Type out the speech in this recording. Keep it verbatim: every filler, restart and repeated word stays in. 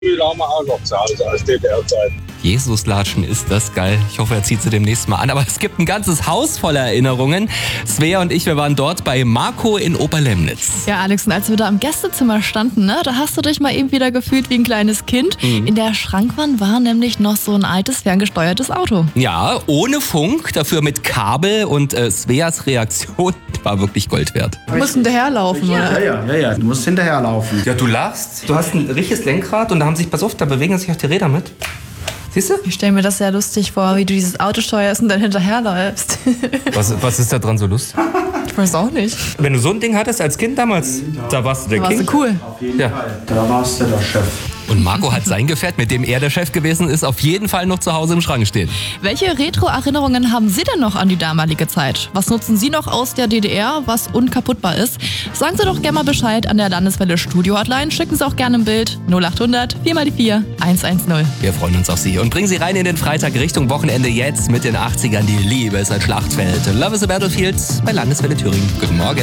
Die haben wir auch noch zu Hause aus D D R-Zeit. Jesuslatschen, ist das geil. Ich hoffe, er zieht sie demnächst mal an. Aber es gibt ein ganzes Haus voller Erinnerungen. Svea und ich, wir waren dort bei Marco in Oberlemnitz. Ja, Alex, und als wir da im Gästezimmer standen, ne, da hast du dich mal eben wieder gefühlt wie ein kleines Kind. Mhm. In der Schrankwand war nämlich noch so ein altes, ferngesteuertes Auto. Ja, ohne Funk, dafür mit Kabel, und äh, Sveas Reaktion war wirklich Gold wert. Du musst hinterherlaufen, ja. oder? Ja, ja, ja, ja, du musst hinterherlaufen. Ja, du lachst. Du hast ein richtiges Lenkrad und da haben sich, pass auf, da bewegen sich auch die Räder mit. Siehst du? Ich stelle mir das sehr lustig vor, wie du dieses Auto steuerst und dann hinterherläufst. Was, was ist da dran so lustig? Ich weiß auch nicht. Wenn du so ein Ding hattest als Kind damals, da warst du der da warst King. Du cool. Auf jeden ja. Fall. Da warst du der Chef. Und Marco hat sein Gefährt, mit dem er der Chef gewesen ist, auf jeden Fall noch zu Hause im Schrank stehen. Welche Retro-Erinnerungen haben Sie denn noch an die damalige Zeit? Was nutzen Sie noch aus der D D R, was unkaputtbar ist? Sagen Sie doch gerne mal Bescheid an der Landeswelle Studio-Hotline. Schicken Sie auch gerne ein Bild. null acht hundert vier mal die vier eins eins null. Wir freuen uns auf Sie und bringen Sie rein in den Freitag Richtung Wochenende jetzt mit den achtzigern. Die Liebe ist ein Schlachtfeld. Love is a Battlefield bei Landeswelle Thüringen. Guten Morgen.